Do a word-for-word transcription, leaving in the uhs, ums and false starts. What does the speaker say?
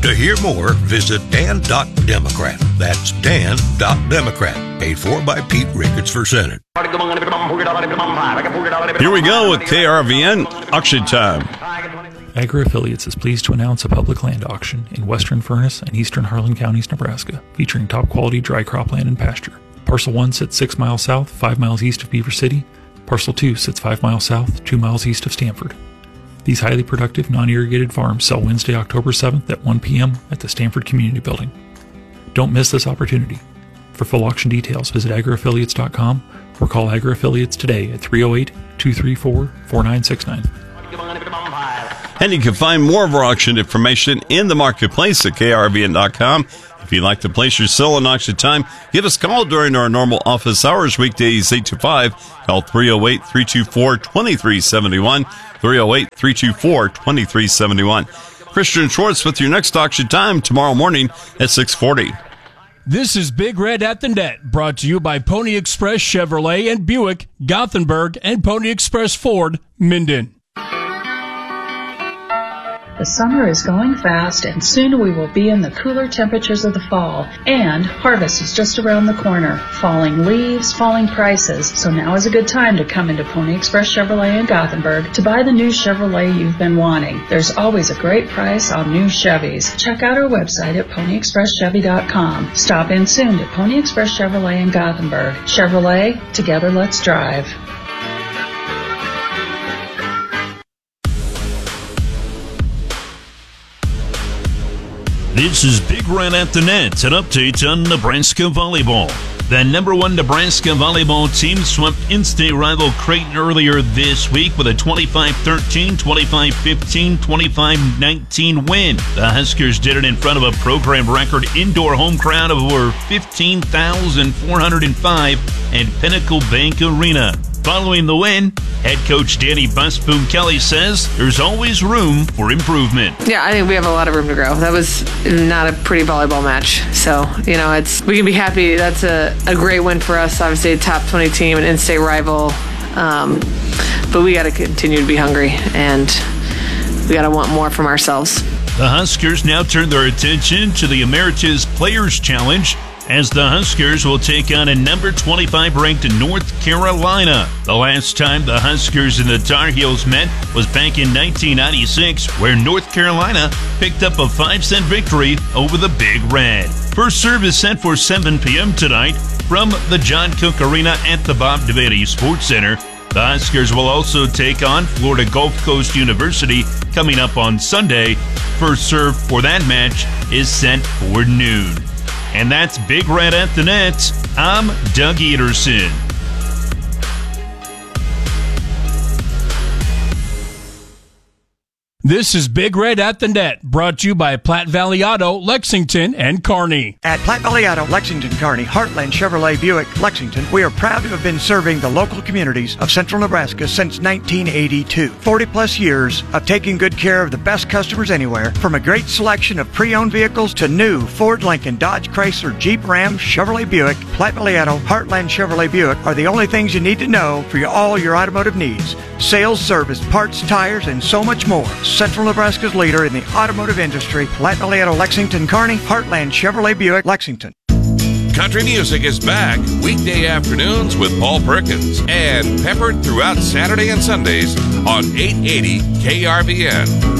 To hear more, visit dan dot democrat. That's dan dot democrat. Paid for by Pete Ricketts for Senate. Here we go with K R V N Auction Time. Agri Affiliates is pleased to announce a public land auction in western Furnace and eastern Harlan counties, Nebraska, featuring top quality dry cropland and pasture. Parcel one sits six miles south, five miles east of Beaver City. Parcel two sits five miles south, two miles east of Stanford. These highly productive, non-irrigated farms sell Wednesday, October seventh at one p.m. at the Stanford Community Building. Don't miss this opportunity. For full auction details, visit agri affiliates dot com or call Agri Affiliates today at three oh eight, two three four, four nine six nine. And you can find more of our auction information in the marketplace at K R V N dot com. If you'd like to place your sale on auction time, give us a call during our normal office hours, weekdays eight to five. Call three oh eight, three two four, two three seven one, three oh eight, three two four, two three seven one. Christian Schwartz with your next auction time tomorrow morning at six forty. This is Big Red at the Net, brought to you by Pony Express Chevrolet and Buick, Gothenburg, and Pony Express Ford, Minden. The summer is going fast, and soon we will be in the cooler temperatures of the fall. And harvest is just around the corner. Falling leaves, falling prices. So now is a good time to come into Pony Express Chevrolet in Gothenburg to buy the new Chevrolet you've been wanting. There's always a great price on new Chevys. Check out our website at pony express chevy dot com. Stop in soon to Pony Express Chevrolet in Gothenburg. Chevrolet, together let's drive. This is Big Red at the Net, an update on Nebraska volleyball. The number one Nebraska volleyball team swept in-state rival Creighton earlier this week with a twenty-five thirteen, twenty-five fifteen, twenty-five nineteen win. The Huskers did it in front of a program record indoor home crowd of over fifteen thousand four hundred five at Pinnacle Bank Arena. Following the win, head coach Danny Busboom Kelly says there's always room for improvement. Yeah, I think we have a lot of room to grow. That was not a pretty volleyball match. So, you know, it's we can be happy. That's a, a great win for us. Obviously, a top twenty team, an in-state rival. Um, but we got to continue to be hungry, and we got to want more from ourselves. The Huskers now turn their attention to the Emeritus Players Challenge, as the Huskers will take on a number twenty-five ranked North Carolina. The last time the Huskers and the Tar Heels met was back in nineteen ninety-six, where North Carolina picked up a five-set victory over the Big Red. First serve is set for seven p.m. tonight from the John Cook Arena at the Bob Devaney Sports Center. The Huskers will also take on Florida Gulf Coast University coming up on Sunday. First serve for that match is set for noon. And that's Big Red at the Net. I'm Doug Ederson. This is Big Red at the Net, brought to you by Platte Valley Auto, Lexington, and Kearney. At Platte Valley Auto, Lexington, Kearney, Heartland Chevrolet Buick, Lexington, we are proud to have been serving the local communities of central Nebraska since nineteen eighty-two. forty plus years of taking good care of the best customers anywhere, from a great selection of pre-owned vehicles to new Ford, Lincoln, Dodge, Chrysler, Jeep, Ram, Chevrolet Buick. Platte Valley Auto, Heartland Chevrolet Buick are the only things you need to know for your, all your automotive needs. Sales, service, parts, tires, and so much more. Central Nebraska's leader in the automotive industry, Platte Valley Auto, Lexington, Kearney, Heartland Chevrolet Buick, Lexington. Country music is back weekday afternoons with Paul Perkins and peppered throughout Saturday and Sundays on eight eighty K R V N.